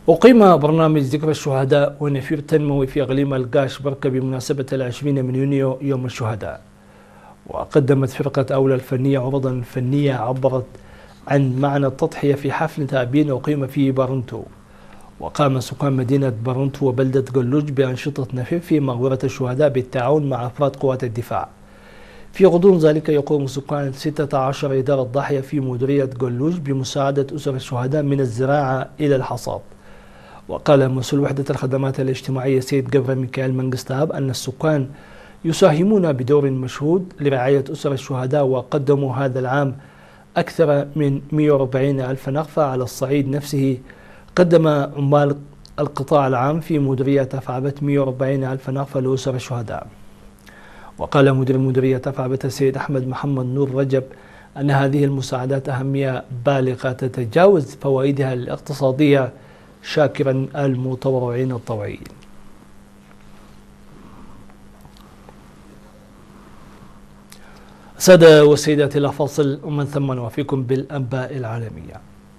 أقيم برنامج ذكرى الشهداء ونفير تنموي في إقليم القاش بركة بمناسبة 20 من يونيو يوم الشهداء. وقدمت فرقة أولى الفنية عروضا فنية عبرت عن معنى التضحية في حفل تأبين أقيم في بارنتو. وقام سكان مدينة بارنتو وبلدة قلوج بأنشطة نفير في مقبرة الشهداء بالتعاون مع أفراد قوات الدفاع. في غضون ذلك يقوم سكان 16 إدارة ضاحية في مديرية قلوج بمساعدة أسر الشهداء من الزراعة إلى الحصاد. وقال مسؤول وحدة الخدمات الاجتماعية سيد قبر ميكائيل منقستاب أن السكان يساهمون بدور مشهود لرعاية أسر الشهداء، وقدموا هذا العام أكثر من 140 ألف نقفة. على الصعيد نفسه قدم عمال القطاع العام في مديرية أفعبت 140 ألف نقفة لأسر الشهداء. وقال مدير مديرية أفعبت السيد أحمد محمد نور رجب أن هذه المساعدات أهمية بالغة تتجاوز فوائدها الاقتصادية، شاكرا المتطوعين الطوعيين. سادة وسيدات، إلى فاصل ومن ثم نوافيكم بالأنباء العالمية.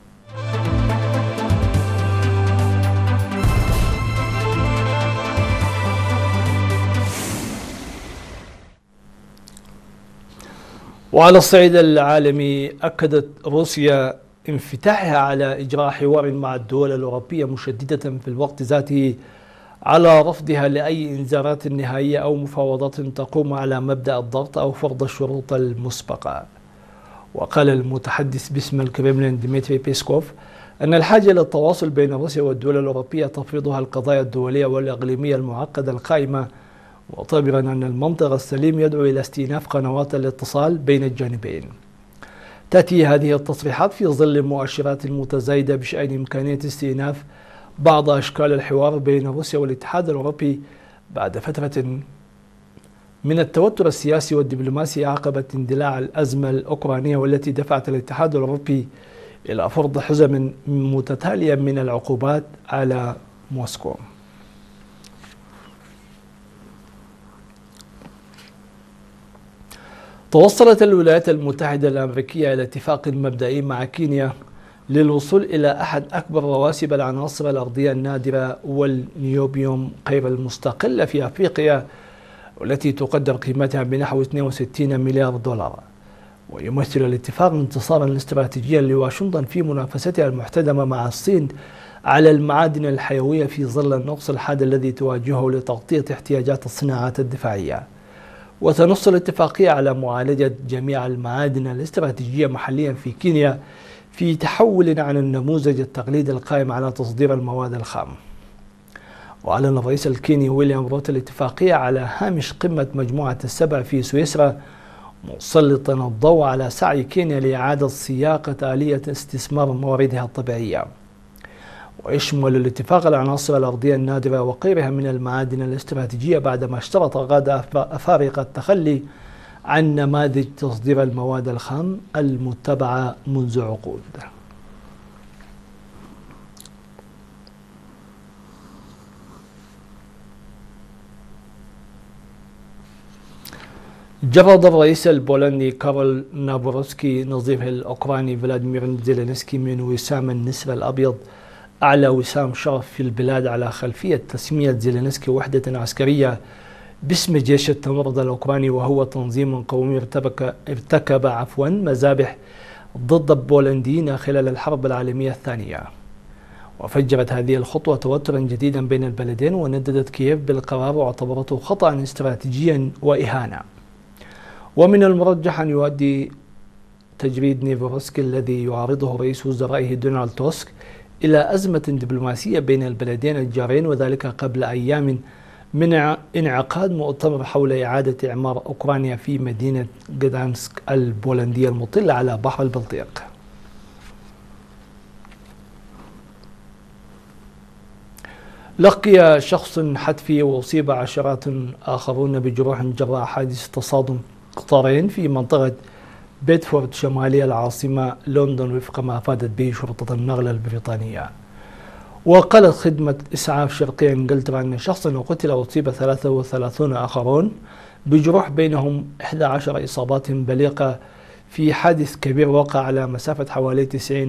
وعلى الصعيد العالمي أكدت روسيا انفتاحها على إجراء حوار مع الدول الأوروبية، مشددة في الوقت ذاته على رفضها لأي إنذارات نهائية أو مفاوضات تقوم على مبدأ الضغط أو فرض الشروط المسبقة. وقال المتحدث باسم الكرملين ديمتري بيسكوف أن الحاجة للتواصل بين روسيا والدول الأوروبية تفرضها القضايا الدولية والإقليمية المعقدة القائمة، معتبرا أن المنطق السليم يدعو إلى استئناف قنوات الاتصال بين الجانبين. تأتي هذه التصريحات في ظل المؤشرات المتزايدة بشأن إمكانية استئناف بعض أشكال الحوار بين روسيا والاتحاد الأوروبي بعد فترة من التوتر السياسي والدبلوماسي عقبت اندلاع الأزمة الأوكرانية، والتي دفعت الاتحاد الأوروبي إلى فرض حزم متتالية من العقوبات على موسكو. توصلت الولايات المتحدة الأمريكية إلى اتفاق مبدئي مع كينيا للوصول إلى أحد أكبر رواسب العناصر الأرضية النادرة والنيوبيوم غير المستقلة في أفريقيا، والتي تقدر قيمتها بنحو 62 مليار دولار. ويمثل الاتفاق انتصارا استراتيجيا لواشنطن في منافستها المحتدمة مع الصين على المعادن الحيوية في ظل النقص الحاد الذي تواجهه لتغطية احتياجات الصناعات الدفاعية. وتنص الاتفاقية على معالجة جميع المعادن الاستراتيجية محليا في كينيا في تحول عن النموذج التقليدي القائم على تصدير المواد الخام. وأعلن الرئيس الكيني ويليام روت الاتفاقية على هامش قمة مجموعة السبع في سويسرا، مسلطا الضوء على سعي كينيا لإعادة صياغة آلية استثمار مواردها الطبيعية. ويشمل الاتفاق العناصر الأرضية النادرة وغيرها من المعادن الاستراتيجية، بعدما اشترط غادة أفارقة التخلي عن نماذج تصدير المواد الخام المتبعة منذ عقود. جرد الرئيس البولندي كارول نابوروسكي نظيره الأوكراني فلاديمير زيلينسكي من وسام النسر الأبيض أعلى وسام شرف في البلاد على خلفية تسمية زيلينسكي وحدة عسكرية باسم جيش التمرد الأوكراني، وهو تنظيم قومي ارتكب مذابح ضد البولنديين خلال الحرب العالمية الثانية. وفجرت هذه الخطوة توترا جديدا بين البلدين، ونددت كييف بالقرار واعتبرته خطأ استراتيجيا وإهانة. ومن المرجح أن يؤدي تجريد نيفوروسكي الذي يعارضه رئيس وزرائه دونالد توسك إلى أزمة دبلوماسية بين البلدين الجارين، وذلك قبل أيام من انعقاد مؤتمر حول إعادة إعمار أوكرانيا في مدينة غدانسك البولندية المطلة على بحر البلطيق. لقي شخص حتفي وأصيب عشرات آخرون بجروح جراء حادث تصادم قطارين في منطقة بيدفورد شمالي العاصمة لندن، وفق ما أفادت به شرطة النقل البريطانية. وقالت خدمة إسعاف شرقية إنجلترا أن شخصا قتل وأصيب 33 آخرون بجروح، بينهم 11 إصابات بليغة في حادث كبير وقع على مسافة حوالي 90